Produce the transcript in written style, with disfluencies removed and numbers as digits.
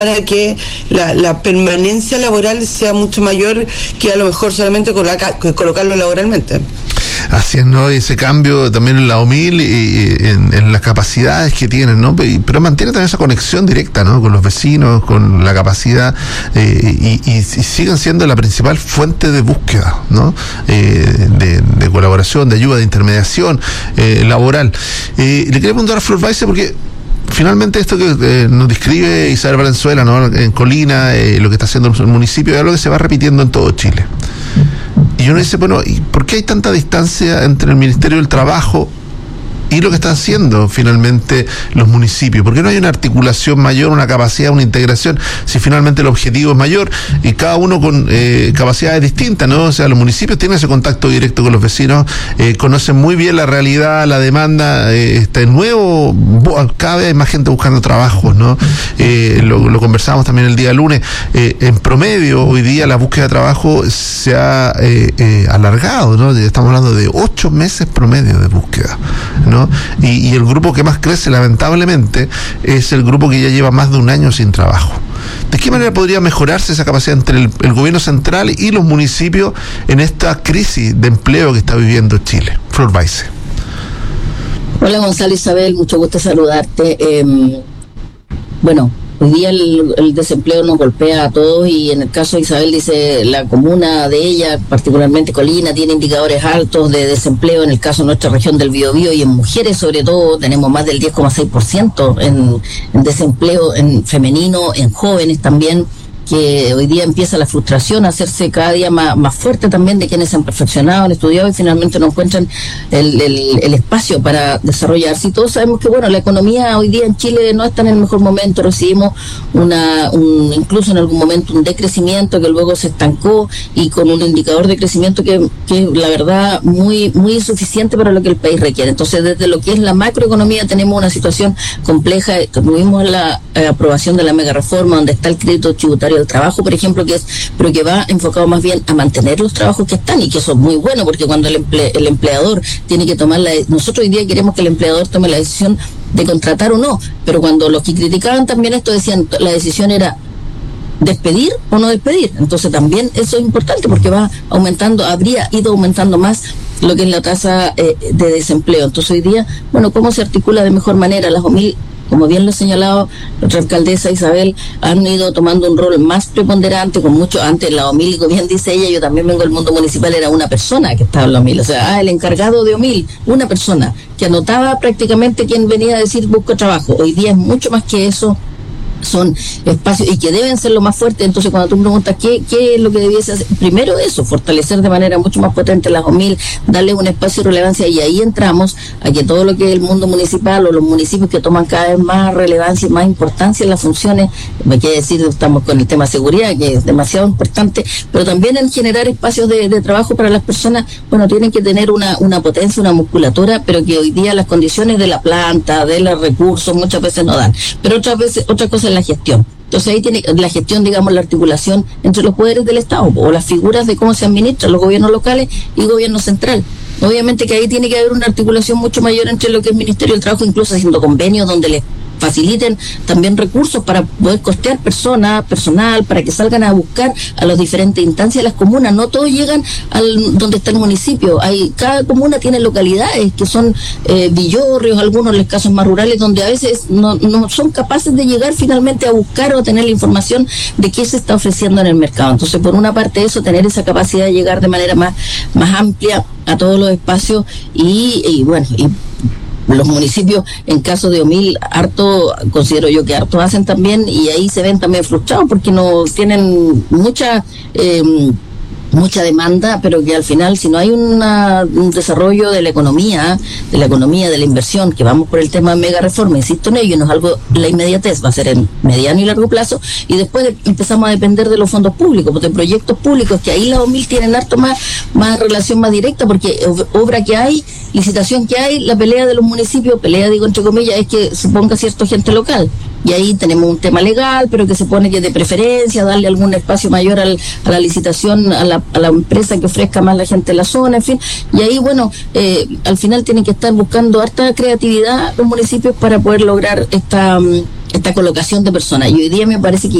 para que la permanencia laboral sea mucho mayor que a lo mejor solamente colocarlo laboralmente. Así es, ¿no? Y ese cambio también en la OMIL y en las capacidades que tienen, ¿no? Pero mantiene también esa conexión directa, ¿no? Con los vecinos, con la capacidad, y siguen siendo la principal fuente de búsqueda, ¿no? De colaboración, de ayuda, de intermediación laboral. Le quería preguntar a Flor Baise, porque finalmente esto que nos describe Isabel Valenzuela, ¿no? En Colina, lo que está haciendo el municipio, es algo que se va repitiendo en todo Chile. Y uno dice, bueno, ¿y por qué hay tanta distancia entre el Ministerio del Trabajo y lo que están haciendo finalmente los municipios? ¿Por qué no hay una articulación mayor, una capacidad, una integración, si finalmente el objetivo es mayor y cada uno con capacidades distintas, ¿no? O sea, los municipios tienen ese contacto directo con los vecinos, conocen muy bien la realidad, la demanda, está de nuevo, cada vez hay más gente buscando trabajos, ¿no? Lo conversamos también el día lunes. En promedio, hoy día la búsqueda de trabajo se ha alargado, ¿no? Estamos hablando de 8 meses promedio de búsqueda, ¿no? Y el grupo que más crece, lamentablemente, es el grupo que ya lleva más de un año sin trabajo. ¿De qué manera podría mejorarse esa capacidad entre el gobierno central y los municipios en esta crisis de empleo que está viviendo Chile? Flor Baise. Hola Gonzalo, Isabel, mucho gusto saludarte. Bueno, hoy día el desempleo nos golpea a todos y en el caso de Isabel dice la comuna de ella, particularmente Colina, tiene indicadores altos de desempleo. En el caso de nuestra región del Biobío y en mujeres sobre todo tenemos más del 10,6% en desempleo en femenino, en jóvenes también, que hoy día empieza la frustración a hacerse cada día más fuerte también de quienes se han perfeccionado, han estudiado y finalmente no encuentran el espacio para desarrollarse. Y todos sabemos que, bueno, la economía hoy día en Chile no está en el mejor momento. Recibimos incluso en algún momento un decrecimiento que luego se estancó y con un indicador de crecimiento que la verdad muy insuficiente para lo que el país requiere. Entonces, desde lo que es la macroeconomía tenemos una situación compleja. Tuvimos la aprobación de la mega reforma donde está el crédito tributario del trabajo, por ejemplo, pero que va enfocado más bien a mantener los trabajos que están, y que eso es muy bueno porque cuando el empleador tiene que tomar nosotros hoy día queremos que el empleador tome la decisión de contratar o no, pero cuando los que criticaban también esto decían la decisión era despedir o no despedir. Entonces también eso es importante porque habría ido aumentando más lo que es la tasa de desempleo. Entonces hoy día, bueno, ¿cómo se articula de mejor manera? Las OMIL, como bien lo ha señalado nuestra alcaldesa Isabel, han ido tomando un rol más preponderante, con mucho antes la OMIL, como bien dice ella, yo también vengo del mundo municipal, era una persona que estaba en la OMIL, o sea, el encargado de OMIL, una persona que anotaba prácticamente quien venía a decir busco trabajo. Hoy día es mucho más que eso, son espacios y que deben ser lo más fuertes. Entonces cuando tú me preguntas qué es lo que debiese hacer, primero eso, fortalecer de manera mucho más potente las OMIL, darle un espacio de relevancia, y ahí entramos a que todo lo que es el mundo municipal o los municipios que toman cada vez más relevancia y más importancia en las funciones, me quiere decir, estamos con el tema de seguridad que es demasiado importante, pero también en generar espacios de trabajo para las personas. Bueno, tienen que tener una potencia, una musculatura, pero que hoy día las condiciones de la planta, de los recursos muchas veces no dan, pero otra cosa es la gestión. Entonces ahí tiene la gestión, digamos, la articulación entre los poderes del Estado o las figuras de cómo se administran los gobiernos locales y gobierno central. Obviamente que ahí tiene que haber una articulación mucho mayor entre lo que es Ministerio del Trabajo, incluso haciendo convenios donde les faciliten también recursos para poder costear personal, para que salgan a buscar a las diferentes instancias de las comunas. No todos llegan donde está el municipio. Cada comuna tiene localidades que son villorrios, algunos en los casos más rurales, donde a veces no son capaces de llegar finalmente a buscar o tener la información de qué se está ofreciendo en el mercado. Entonces, por una parte eso, tener esa capacidad de llegar de manera más amplia a todos los espacios y los municipios, en caso de OMIL, considero yo que harto hacen también, y ahí se ven también frustrados porque no tienen mucha demanda, pero que al final, si no hay un desarrollo de la economía, de la inversión, que vamos por el tema de mega reforma, insisto en ello, no es algo, la inmediatez va a ser en mediano y largo plazo, y después empezamos a depender de los fondos públicos, de proyectos públicos, que ahí las OMIL tienen harto más relación más directa, porque obra que hay, licitación que hay, la pelea de los municipios, pelea digo entre comillas, es que se ponga cierto agente local. Y ahí tenemos un tema legal, pero que se pone que de preferencia, darle algún espacio mayor a la licitación, a la empresa que ofrezca más la gente de la zona, en fin. Y ahí, bueno, al final tienen que estar buscando harta creatividad los municipios para poder lograr esta colocación de personas. Y hoy día me parece que